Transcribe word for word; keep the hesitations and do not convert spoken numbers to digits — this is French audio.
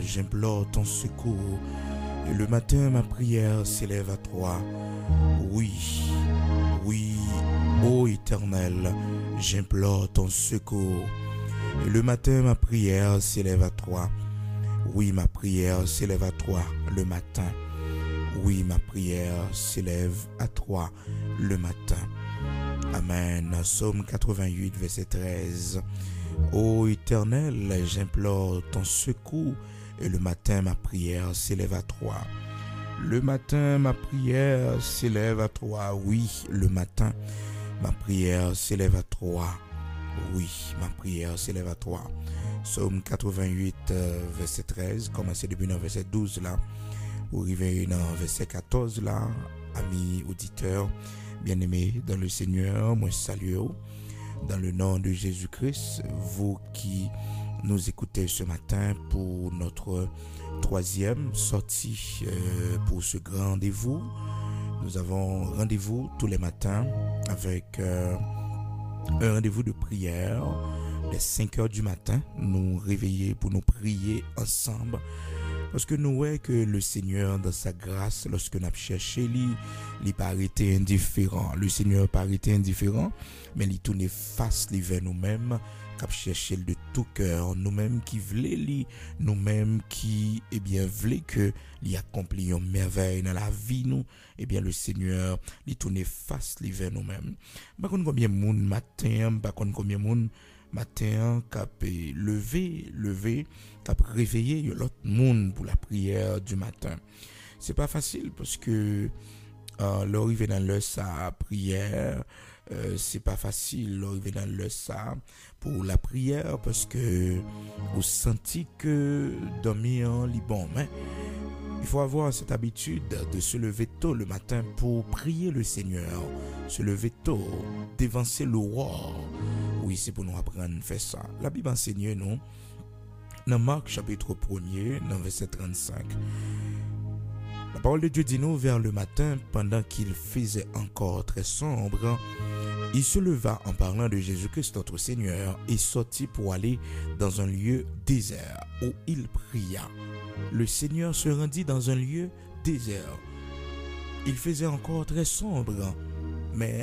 j'implore ton secours. Et le matin, ma prière s'élève à toi. Oui, oui, ô Éternel, j'implore ton secours. Et le matin, ma prière s'élève à toi. Oui, ma prière s'élève à toi le matin. Oui, ma prière s'élève à toi le matin. Amen. Psaume quatre-vingt-huit, verset treize. Ô Éternel, j'implore ton secours, et le matin ma prière s'élève à toi. Le matin ma prière s'élève à toi. Oui, le matin ma prière s'élève à toi. Oui, ma prière s'élève à toi. Psaume quatre-vingt-huit, verset treize. Commencez depuis dans verset douze là. Vous arrivez dans verset quatorze là. Amis auditeurs, bien-aimés dans le Seigneur, moi salue dans le nom de Jésus-Christ, vous qui nous écoutez ce matin pour notre troisième sortie euh, pour ce grand rendez-vous. Nous avons rendez-vous tous les matins avec euh, un rendez-vous de prière dès cinq heures du matin. Nous réveiller pour nous prier ensemble. Parce que nous voyons que le Seigneur, dans sa grâce, lorsque nous avons cherché, il n'a pas été indifférent. Le Seigneur n'a pas été indifférent, mais il tourne face vers nous-mêmes, qui avons cherché de tout cœur, nous-mêmes qui voulons, nous-mêmes qui, eh bien, voulons que il accomplit une merveille dans la vie, nous, eh bien, le Seigneur, il tourne face vers nous-mêmes. Par contre, combien de monde matin, par contre, combien de monde matin, cap lever, lever, cap réveiller l'autre monde pour la prière du matin. C'est pas facile parce que euh, l'arrivée dans le sa prière, euh, c'est pas facile l'arrivée dans le sa pour la prière parce que vous sentez que dormir li bon, mais il faut avoir cette habitude de se lever tôt le matin pour prier le Seigneur, se lever tôt, dévancer le roi. Oui, c'est pour nous apprendre à faire ça. La Bible enseigne nous, dans Marc chapitre premier, dans verset trente-cinq. La parole de Dieu dit nous, vers le matin, pendant qu'il faisait encore très sombre, il se leva en parlant de Jésus-Christ notre Seigneur et sortit pour aller dans un lieu désert où il pria. Le Seigneur se rendit dans un lieu désert. Il faisait encore très sombre, mais